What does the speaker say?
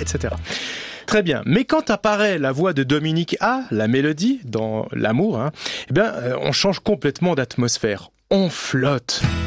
etc. Très bien. Mais quand apparaît la voix de Dominique A, la mélodie, dans L'amour, on change complètement d'atmosphère. On flotte.